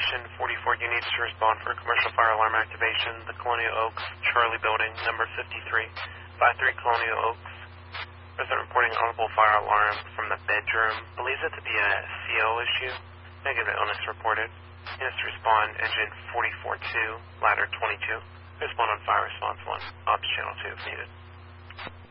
Station 44 units to respond for commercial fire alarm activation. The Colonial Oaks, Charlie Building, number 53. 53 Colonial Oaks. Resident reporting audible fire alarm from the bedroom. Believes it to be a CO issue. Negative illness reported. Units to respond, engine 44-2, ladder 22. Respond on fire response 1. Ops channel 2 if needed.